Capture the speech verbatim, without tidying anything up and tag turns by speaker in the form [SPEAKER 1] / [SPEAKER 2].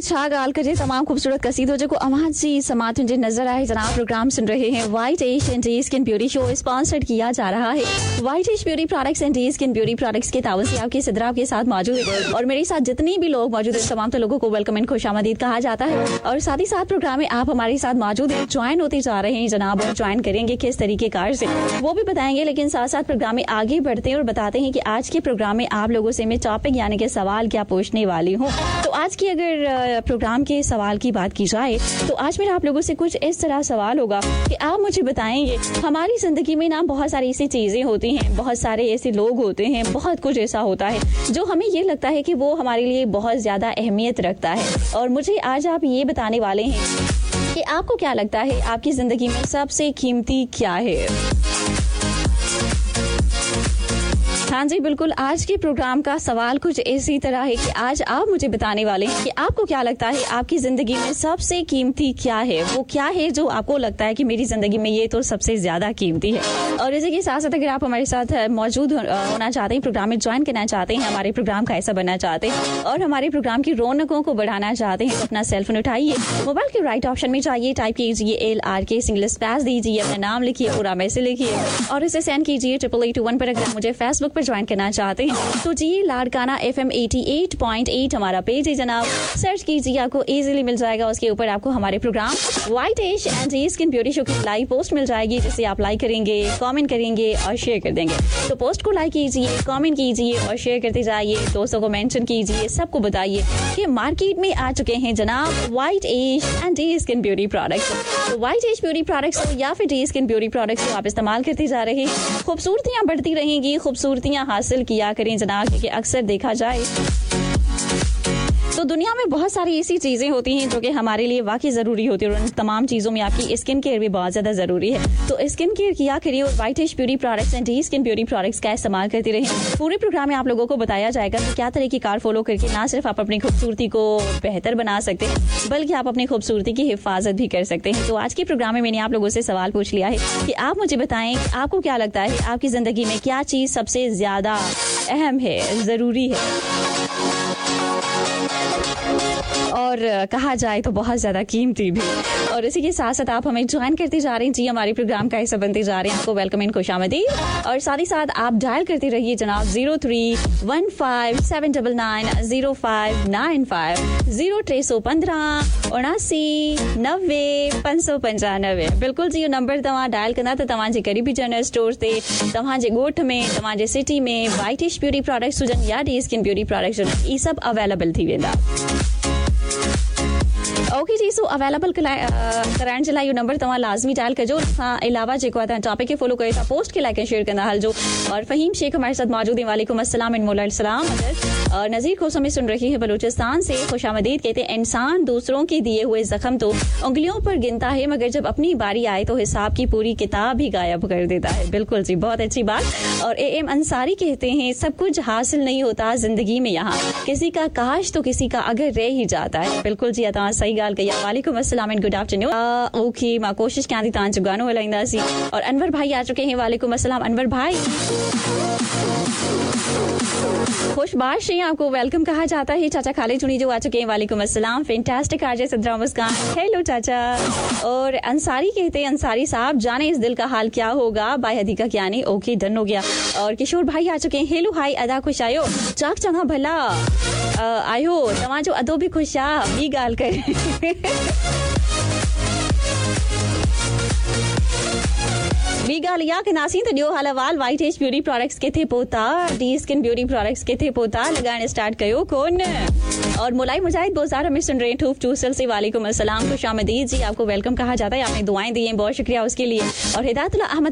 [SPEAKER 1] छा गाल कर तमाम खूबसूरत कसीदों जो आवाज जी समात मुझे नजर आए जनाब। प्रोग्राम सुन रहे हैं white ash and day skin beauty show sponsored किया जा रहा है white ash beauty products and day skin beauty products के तावन से आपके सिद्रा आपके साथ मौजूद है और मेरे साथ जितनी भी लोग मौजूद हैं तमाम तो लोगों को वेलकम एंड खुशामदीद कहा जाता है। और साथ ही साथ प्रोग्राम में आप हमारे साथ मौजूद हैं, ज्वाइन होते जा रहे हैं जनाब और ज्वाइन करेंगे किस तरीके कार से वो भी बताएंगे। लेकिन साथ साथ प्रोग्राम में आगे बढ़ते हैं और बताते हैं कि आज के प्रोग्राम में आप लोगों से मैं टॉपिक यानी कि सवाल क्या पूछने वाली हूँ। तो आज की अगर प्रोग्राम के सवाल की बात की जाए तो आज मेरा आप लोगों से कुछ इस तरह सवाल होगा कि आप मुझे बताएंगे हमारी जिंदगी में ना बहुत सारी ऐसी चीजें होती हैं, बहुत सारे ऐसे लोग होते हैं, बहुत कुछ ऐसा होता है जो हमें ये लगता है कि वो हमारे लिए बहुत ज्यादा अहमियत रखता है। और मुझे आज आप ये बताने वाले हैं कि आपको क्या लगता है आपकी जिंदगी में सबसे कीमती क्या है। हाँ जी बिल्कुल, आज के प्रोग्राम का सवाल कुछ इसी तरह है कि आज आप मुझे बताने वाले हैं कि आपको क्या लगता है आपकी जिंदगी में सबसे कीमती क्या है। वो क्या है जो आपको लगता है कि मेरी जिंदगी में ये तो सबसे ज्यादा कीमती है। और इसी के साथ साथ अगर आप हमारे साथ मौजूद होना चाहते हैं, प्रोग्राम में ज्वाइन करना चाहते हैं, हमारे प्रोग्राम का ऐसा बनना चाहते हैं और हमारे प्रोग्राम की रौनकों को बढ़ाना चाहते हैं तो अपना सेलफोन उठाइए, मोबाइल के राइट ऑप्शन में जाइए, टाइप कीजिए एल आर के सिंगल स्पेस दीजिए, अपना नाम लिखिए, पूरा मैसेज लिखिए और इसे सेंड कीजिए ट्रिपल एट वन पर। अगर मुझे फेसबुक ज्वाइन करना चाहते हैं तो जी Larkana F M eighty eight point eight हमारा पेज है जनाब, सर्च कीजिए, आपको इजीली मिल जाएगा। उसके ऊपर आपको हमारे programme white ash and day skin beauty show की लाइव पोस्ट मिल जाएगी जिसे आप लाइक करेंगे, कमेंट करेंगे और शेयर कर देंगे। तो पोस्ट को लाइक कीजिए, कमेंट कीजिए और शेयर करते जाइए, दोस्तों को मेंशन कीजिए, सबको बताइए कि मार्केट में आ चुके हैं जनाब white ash and day skin beauty products. तो वाइट एश ब्यूटी प्रोडक्ट्स हो या फिर डे स्किन ब्यूटी प्रोडक्ट्स को आप इस्तेमाल करते जा रहे हैं, खूबसूरतियां बढ़ती रहेंगी, खूबसूरतियां हासिल किया करें जनाब, क्योंकि अक्सर देखा जाए तो दुनिया में बहुत सारी ऐसी चीजें होती हैं जो कि हमारे लिए वाकई जरूरी होती है और उन तमाम चीजों में आपकी स्किन केयर भी बहुत ज्यादा जरूरी है। तो स्किन केयर किया करिए और white ash beauty products and day skin beauty products का इस्तेमाल करते रहें। पूरे प्रोग्राम में आप लोगों को बताया जाएगा कि क्या तरह की कार फॉलो करके ना सिर्फ आप अपनी खूबसूरती को बेहतर बना सकते हैं बल्कि आप अपनी खूबसूरती की हिफाजत भी कर सकते हैं। तो आज के प्रोग्राम में मैंने आप लोगों से सवाल पूछ लिया है कि आप मुझे बताएं कि आपको क्या लगता है आपकी जिंदगी में क्या चीज सबसे ज्यादा अहम है, जरूरी है और कहा जाए तो बहुत ज्यादा कीमती भी। और इसी के साथ साथ आप हमें ज्वाइन करते जा रहे हैं जी, हमारे प्रोग्राम का हिस्सा बनते जा रहे हैं, आपको वेलकम एंड खुशामदीद। और साथ ही साथ आप डायल करते रहिए जनाब zero three one five seven double nine zero five nine five zero टे सौ पंद्रह उनासी नब्बे पंज सौ पंजानवे। बिल्कुल जी, नंबर तव्हां डायल कंदा त तव्हांजे करीबी जनरल स्टोर ते, तव्हांजे ॻोठ में, तव्हांजे सिटी में वाइट एश ब्यूटी प्रोडक्ट्स हुजनि या डे स्किन ब्यूटी प्रोडक्ट्स हुजनि, ई सभु अवेलेबल थी वेंदा। ओके जी, सो अवेलेबल कराइण जे लाइ इहो नंबर तव्हां लाज़मी डायल कजो। खां अलावा जेको आहे तव्हां टॉपिक खे फॉलो करे था, पोस्ट खे लाइक एंड शेयर कंदा हलजो। और फ़हीम शेख हमारे साथ मौजूद हैं, वालेकुम अस्सलाम एंड मौला सलाम। और नज़ीर खोसमी सुन रही है बलूचिस्तान से, खुशामदीद कहते हैं इंसान दूसरों के दिए हुए जख्म तो उंगलियों पर गिनता है मगर जब अपनी बारी आए तो हिसाब की पूरी किताब ही गायब कर देता है। बिल्कुल जी, बहुत अच्छी बात। और ए एम अंसारी कहते हैं सब कुछ हासिल नहीं होता जिंदगी में, यहाँ किसी का काश तो किसी का अगर रह ही जाता है। बिल्कुल जी, तव्हां सही ॻाल्हि कई आहे। वालेकुम अस्सलाम एंड गुड आफ्टरनून। ओके, मां कोशिश कयां थी तव्हांजो गानो हलाईंदासीं। और अनवर भाई आ चुके हैं, वालेकुम अस्सलाम अनवर भाई। खुशबाश हैं, आपको वेलकम कहा जाता है। चाचा खालिद चुनी जो आ चुके हैं, वालेकुम अस्सलाम। फैंटास्टिक आरजे सिद्रा मुस्कान, हेलो चाचा। और अंसारी कहते हैं अंसारी साहब जाने इस दिल का हाल क्या होगा, बाय हदीका क्या नहीं। ओके, डन हो गया। और किशोर भाई आ चुके हैं, हेलो हाई अदा खुश आयो, चाक चंगा भला आयो, तव्हांजो अदो भी खुश आहे, ॿी ॻाल्हि करे ॿी ॻाल्हि इहा कंदासीं त ॾियो हाल अहवाल वाइट एश ब्यूटी प्रोडक्ट्स किथे पहुता, डी स्किन ब्यूटी प्रोडक्ट्स किथे पहुता, लगाइण स्टार्ट कयो कोन। और मुलाई मुजाहिद बोजार हमें सुन रहे हैं ठूफ टूसल से, वालेकुम अस्सलाम खुशामदीद जी, आपको वेलकम कहा जाता है। आपने दुआएं दी हैं, बहुत शुक्रिया उसके लिए। और हिदायतुल्लाह अहमद